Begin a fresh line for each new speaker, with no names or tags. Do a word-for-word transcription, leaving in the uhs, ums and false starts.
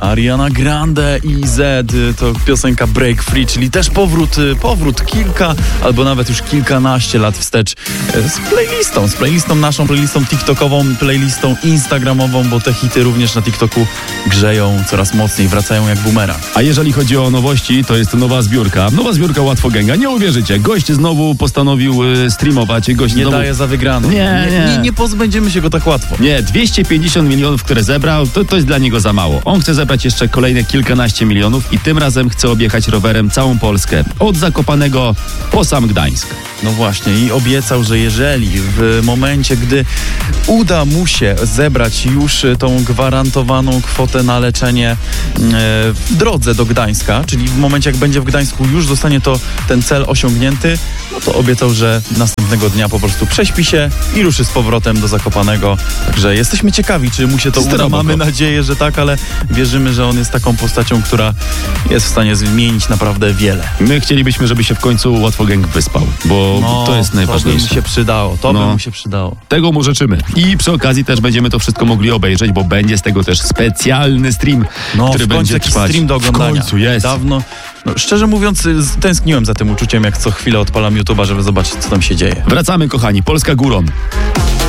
Ariana Grande i Z, to piosenka Break Free, czyli też powrót, powrót kilka albo nawet już kilkanaście lat wstecz z playlistą, z playlistą naszą, playlistą TikTokową, playlistą instagramową, bo te hity również na TikToku grzeją coraz mocniej, wracają jak bumerang.
A jeżeli chodzi o nowości, to jest nowa zbiórka. Nowa zbiórka Łatwoganga. Nie uwierzycie, gość znowu postanowił y, streamować. Gość
Nie
znowu...
daje za wygraną.
Nie,
nie,
nie.
nie, nie pozbędziemy się go tak łatwo.
Nie, dwieście pięćdziesiąt milionów, które zebrał, to, to jest dla niego za mało. On chce zebrać jeszcze kolejne kilkanaście milionów i tym razem chce objechać rowerem całą Polskę. Od Zakopanego po sam Gdańsk.
No właśnie i obiecał, że jeżeli w momencie, gdy uda mu się zebrać już tą gwarantowaną kwotę na leczenie e, w drodze do Gdańska, czyli w momencie, jak będzie w Gdańsku, już zostanie to ten cel osiągnięty, no to obiecał, że następnego dnia po prostu prześpi się i ruszy z powrotem do Zakopanego. Także jesteśmy ciekawi, czy mu się to uda. Mamy nadzieję, że tak, ale wierzymy, że on jest taką postacią, która jest w stanie zmienić naprawdę wiele.
My chcielibyśmy, żeby się w końcu Łatwogang wyspał, bo
No,
to jest najważniejsze.
To by mu się przydało, to
No.
by mu się przydało.
Tego mu życzymy. I przy okazji też będziemy to wszystko mogli obejrzeć, bo będzie z tego też specjalny stream,
No,
który
w końcu
będzie
jakiś
trwać.
stream do oglądania.
W końcu jest.
Dawno, no, szczerze mówiąc, z- tęskniłem za tym uczuciem, jak co chwilę odpalam YouTube'a, żeby zobaczyć, co tam się dzieje.
Wracamy, kochani. Polska górą.